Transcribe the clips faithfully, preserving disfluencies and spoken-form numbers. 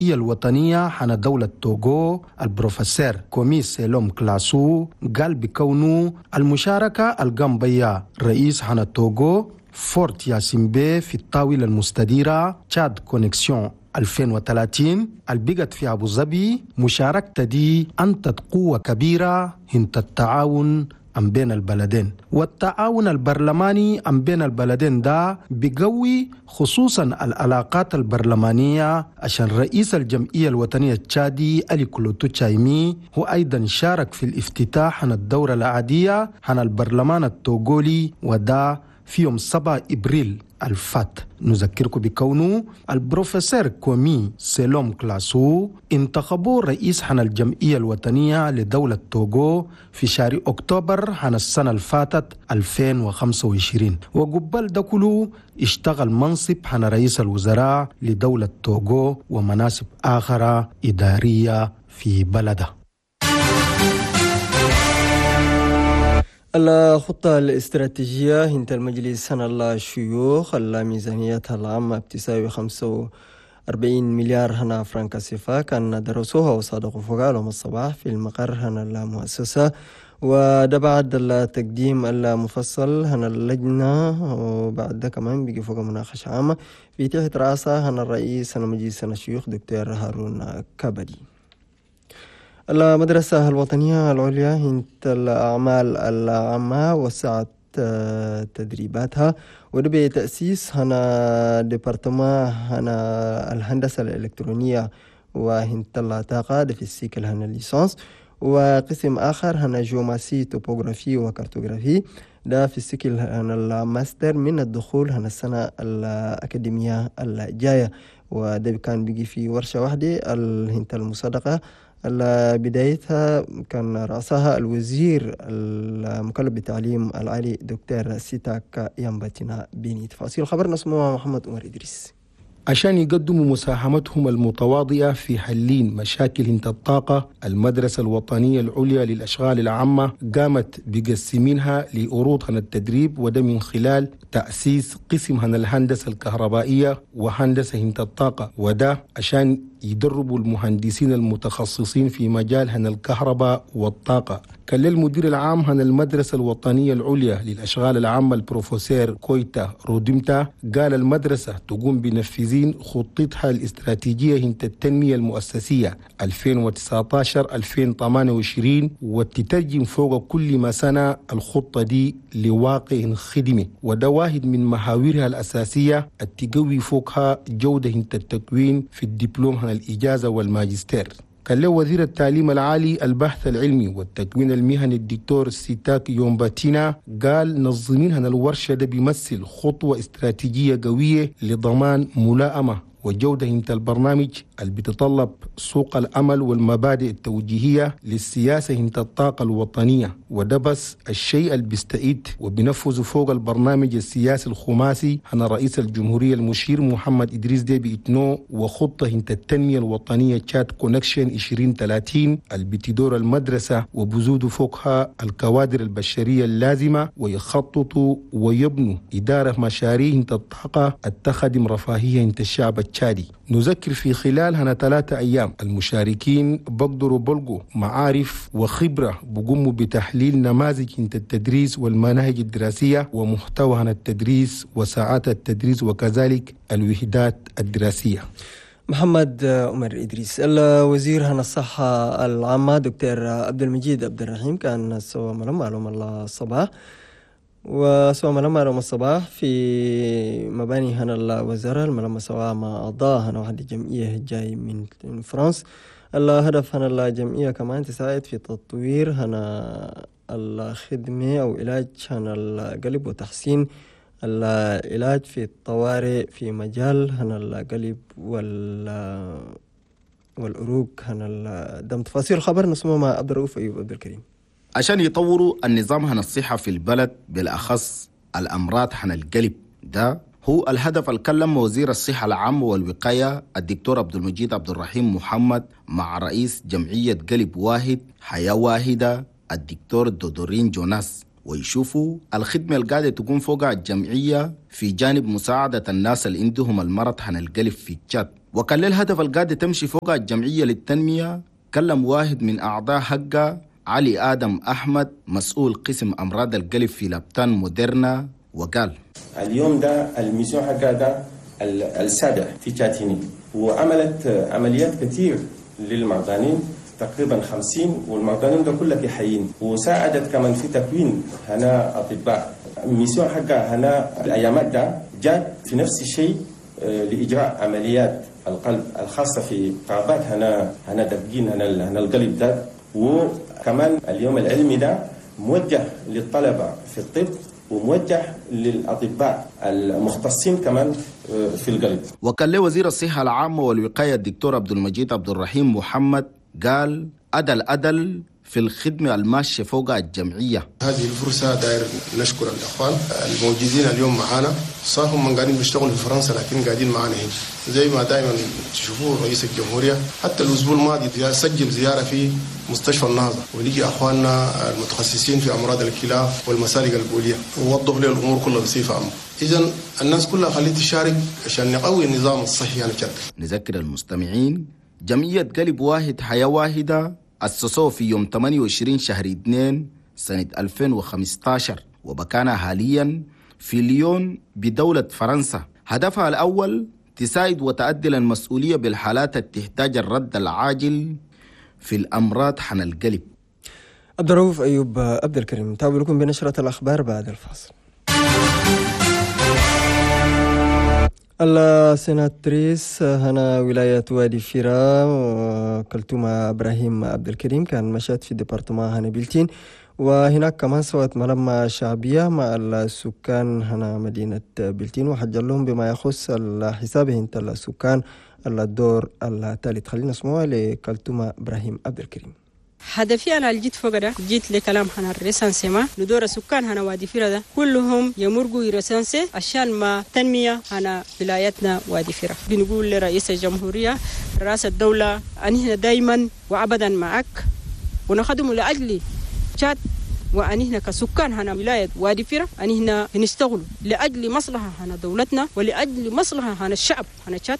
الجمعية الوطنية حنا دولة توغو البروفيسور كومي سيلوم كلاسو قال بكونه المشاركة القام رئيس حنا توغو فورت ياسين بي في الطاولة المستديرة تشاد كونكسيون ألفين وثلاثين البقت في أبو ظبي. مشاركة دي أنتت قوة كبيرة هنت التعاون أم بين البلدين، والتعاون البرلماني أم بين البلدين ده بقوي خصوصا العلاقات البرلمانية، عشان رئيس الجمعية الوطنية التشادي ألي كلوتو تشايمي هو أيضا شارك في الافتتاح عن الدورة العادية عن البرلمان التوغولي، وده في يوم سبعة إبريل الفات. نذكركم بكونه البروفيسور كومي سيلوم كلاسو انتخبوا رئيس حنا الجمعية الوطنية لدولة توغو في شهر أكتوبر حنا السنة الفاتت ألفين وخمسة وعشرين، وقبل ده كله اشتغل منصب حنا رئيس الوزراء لدولة توغو ومناصب آخرى إدارية في بلده. الخطة الاستراتيجية هنت المجلس هنا الشيوخ الميزانية العامة بتساوي خمسة وأربعين مليار هنا فرنك سيفا، كان درسوها وصادقوا فوقالهم الصباح في المقر هنا المؤسسة، وده بعد التقديم المفصل هنا اللجنة، وبعد ده كمان بيجي فوق مناقشة عامة في تحت رأسها هنا الرئيس هنا مجلس هنا الشيوخ دكتور هارون كابدي. المدرسة الوطنية العليا هنت الأعمال العامة وسعت تدريباتها، وده بتأسيس هنا ديبارتما هنا الهندسة الإلكترونية وهنت الطاقة في السيكل هنا الليسانس، وقسم آخر هنا جيوماسي توبوغرافي وكارتوغرافي ده في السيكل هنا الماستر من الدخول هنا السنة الأكاديمية الجاية، وده كان بيجي في ورشة واحدة الهنت المصادقة بدايتها كان رأسها الوزير المكلف بالتعليم العالي دكتور سيتاك يامباتينا بيني. تفاصيل خبر نسمعها محمد عمر إدريس. عشان يقدموا مساهمتهم المتواضعة في حلين مشاكل هنت الطاقة، المدرسة الوطنية العليا للأشغال العامة قامت بقسمينها لأروض هنا التدريب، وده من خلال تأسيس قسم هنا الهندسة الكهربائية وهندسة هنت الطاقة، وده عشان يدربوا المهندسين المتخصصين في مجال هنا الكهرباء والطاقة. كان المدير العام هنا المدرسة الوطنية العليا للأشغال العامة البروفيسور كويتا روديمتا قال المدرسة تقوم بنفذين خطتها الاستراتيجية هنت التنمية المؤسسية ألفين وتسعة عشر ألفين وثمانية وعشرين، وتترجم فوق كل ما سنة الخطة دي لواقع خدمي، وده واحد من محاورها الأساسية التقوي فوقها جودة هنت التكوين في الدبلوم هنا الإجازة والماجستير. كان له وزير التعليم العالي البحث العلمي والتكوين المهني الدكتور سيتاك يومباتينا قال نظمين هنا الورشة ده بيمثل خطوة استراتيجية قوية لضمان ملائمة وجودة هنت البرنامج اللي بتطلب سوق الأمل والمبادئ التوجيهية للسياسة هنت الطاقة الوطنية، وده بس الشيء اللي بيستعيد وبنفذ فوق البرنامج السياسي الخماسي هنا رئيس الجمهورية المشير محمد إدريس ديبي إتنو، وخطة هنت التنمية الوطنية تشاد كونكشن عشرين ثلاثين اللي بتدور المدرسة وبزود فوقها الكوادر البشرية اللازمة، ويخططوا ويبنوا إدارة مشاريع هنت الطاقة التخدم رفاهية هنت الشعب التشادي. نذكر في خلال هنا ثلاثة أيام المشاركين بقدروا بلقوا معارف وخبرة بقوموا بتحليل نماذج هنت التدريس والمناهج الدراسية ومحتوى هنا التدريس وساعات التدريس وكذلك الوحدات الدراسية. محمد عمر إدريس. الوزير هنا الصحة العامة دكتور عبد المجيد عبد الرحيم كان سوى معلوم الله الصباح وسوى ملما يوم الصباح في مباني هنا الوزارة الملما سوا مع أعضاء هنا واحد الجمعية جاي من فرنسا. الهدف هنا الجمعية كمان تساعد في تطوير هنا الخدمة أو علاج هنا القلب وتحسين العلاج في الطوارئ في مجال هنا القلب وال والعروق هنا الدم. تفاصيل خبر نسمع مع عبد الرؤوف أيوب عبد الكريم. عشان يطوروا النظام هنا الصحة في البلد بالأخص الأمراض هنا القلب، ده هو الهدف اللي كلم وزير الصحة العامة والوقاية الدكتور عبد المجيد عبد الرحيم محمد مع رئيس جمعية قلب واحد حياة واحدة الدكتور دودورين جوناس ويشوفوا الخدمة اللي قاعدة تقوم فوقها الجمعية في جانب مساعدة الناس اللي عندهم المرض حن القلب في تشاد. وكان للهدف اللي قاعدة تمشي فوقها الجمعية للتنمية. كلم واحد من أعضاء حقها علي آدم أحمد مسؤول قسم أمراض القلب في لابتان موديرنا، وقال اليوم ده الميسيون حقها ده السابع في تشاتيني، وعملت عمليات كثير للمرضانين تقريبا خمسين، والمرضانين ده كلها في حيين، وساعدت كمان في تكوين هنا أطباء. الميسيون حقها هنا الأيامات ده جات في نفس الشيء لإجراء عمليات القلب الخاصة في قرابات هنا هنا دبقين هنا هنا القلب ده. وكمان اليوم العلمي ده موجه للطلبة في الطب وموجه للأطباء المختصين كمان في القلب. وكان له وزير الصحة العامة والوقاية الدكتور عبد المجيد عبد الرحيم محمد قال أدل أدل في الخدمة الماشية فوق الجمعية. هذه الفرصة داير نشكر الأخوان الموجودين اليوم معنا، صار هم من قاعدين بيشتغلوا في فرنسا لكن قاعدين معنا هنا زي ما دائما تشوفوا رئيس الجمهورية. حتى الأسبوع الماضي سجل زيارة في مستشفى النهضة، ونيجي أخواننا المتخصصين في أمراض الكلى والمسالك البولية ووضح لي الأمور كلها بصفة عامة. إذن الناس كلها خليت تشارك عشان نقوي النظام الصحي. يعني شكل نذكر المستمعين جمعية قلب واحد حياة واحدة أسسوه في يوم ثمانية وعشرين شهر اثنين سنة ألفين وخمسة عشر، وبكان حاليا في ليون بدولة فرنسا. هدفها الأول تساعد وتعدل المسؤولية بالحالات التي تحتاج الرد العاجل في الأمراض حن القلب. عبد الرؤوف أيوب عبد الكريم، نتابع لكم بنشرة الأخبار بعد الفاصل. السيناتريس هنا ولاية وادي فيرا كلتوما إبراهيم عبد الكريم كان مشات في ديبارتمان هنا بلتين، وهناك كمان سوت ملمة شعبية مع السكان هنا مدينة بلتين، وحجر لهم بما يخص الحساب هنت السكان الدور الثالث. خلينا نسمعها لكلتوما إبراهيم عبد الكريم. هدفي أنا جيت فوق ده جيت لكلام هنا الريسانسيما ندور السكان هنا وادي فيرا ده كلهم يمرقوا يرسانسي عشان ما تنمية هنا ولايتنا وادي فيرا. بنقول لرئيس الجمهورية رئيس الدولة أنهنا دايما وأبدا معك ونخدم لأجل شات، وأنهنا كسكان هنا ولاية وادي فيرا أنهنا نشتغل لأجل مصلحة هنا دولتنا ولأجل مصلحة هنا الشعب هنا شات.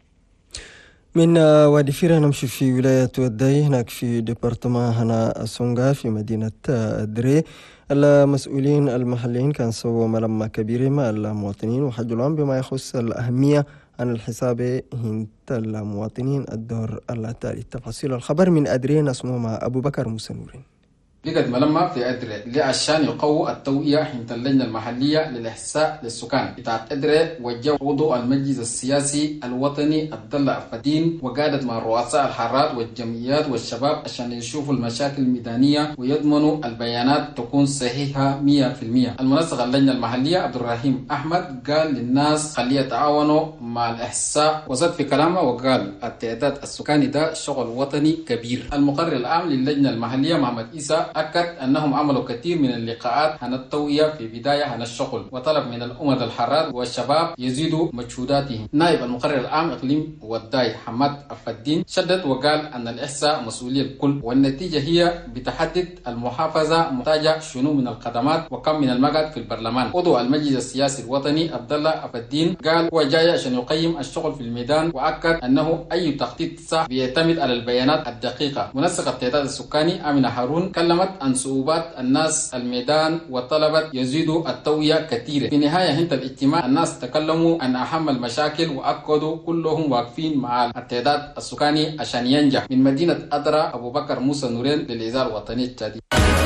من وادي فيرا نمشي في ولاية وداي هناك في ديبارتمان هنا سونغا في مدينة دري. المسؤولين المحليين كان سووا ملمة كبيرة مع المواطنين وحجوا لهم بما يخص الأهمية عن الحساب هنت المواطنين الدور التالي. تفاصيل الخبر من أدري نسمو مع أبو بكر موسى نورين. لقد ملمة في أدري لعشان يقووا التوعية حين اللجنة المحلية للإحساء للسكان بتاعت أدري وجه عضو المجلس السياسي الوطني عبد الله الفدين وقعدت مع رؤساء الحارات والجمعيات والشباب عشان يشوفوا المشاكل الميدانية ويضمنوا البيانات تكون صحيحة مية في المية. المنسق اللجنة المحلية عبد الرحيم أحمد قال للناس خليه يتعاونوا مع الإحساء، وزاد في كلامه وقال التعداد السكاني ده شغل وطني كبير. المقرر العام للجنة المحلية محمد إيسا أكد أنهم عملوا كثير من اللقاءات عن التوعية في بداية عن الشغل، وطلب من الأمة الحرات والشباب يزيدوا مجهوداتهم. نائب المقرر العام إقليم وداي حماد الفدين شدد وقال أن الإحصاء مسؤولية الكل، والنتيجة هي بتحدد المحافظة محتاجة شنو من الخدمات وكم من المقعد في البرلمان. عضو المجلس السياسي الوطني عبد الله الفدين قال هو جاي عشان يقيم الشغل في الميدان، وأكد أنه أي تخطيط صح بيعتمد على البيانات الدقيقة. منسق التعداد السكاني آمنة هارون كلمت عن صعوبات الناس الميدان وطلبت يزيدوا التوعية كثيرة. في نهاية هنت الاجتماع الناس تكلموا عن أهم المشاكل وأكدوا كلهم واقفين مع التعداد السكاني عشان ينجح. من مدينة أدرى أبو بكر موسى نورين للإذاعة الوطنية التشادية.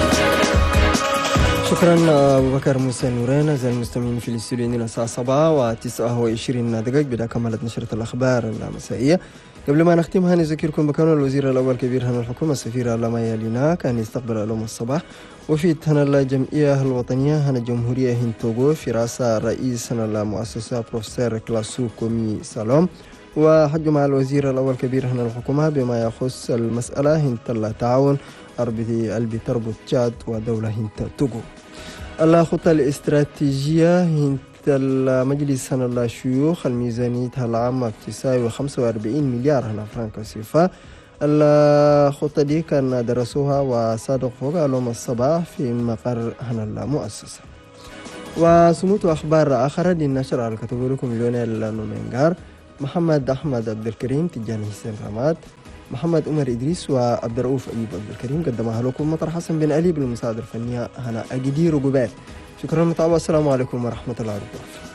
شكرا أبو بكر موسى نورين. أعزائي المستمعين في الاستوديو عندنا الساعة سبعة وتسعة وعشرين دقائق بدأ كملت نشرة الأخبار المسائية. قبل ما نختمها نذكركم بكون الوزير الأول كبير هنا الحكومة السفير لما يلينا كان يستقبل علوم الصباح وفي هنا الجمعية الوطنية هنا الجمهورية هنتوغو في رأس رئيس هنا المؤسسة بروفيسور كلاسو كومي سالوم، وحجوا مع الوزير الأول كبير هنا الحكومة بما يخص المسألة هنت التعاون اللي تربط تشاد ودولة هنت توغو. الخطة الاستراتيجية هنت المجلس هنا الشيوخ الميزانية العامة بتساوي خمسة وأربعين مليار هنا فرنك سيفا. الخطة دي كان درسوها وصادق فوق علوم الصباح في مقر هنا المؤسسة. وسموت أخبار آخر دي النشر على كتبوا لكم ليونيل نومينغار، محمد أحمد عبد الكريم، تجاني حسين رماد، محمد عمر إدريس، وعبد الرؤوف أيوب عبد الكريم. قدمها لكم مطر حسن بن علي بالمساعدة الفنية هنا أجدير وقبال. شكرا للمتابعة، السلام عليكم ورحمة الله وبركاته.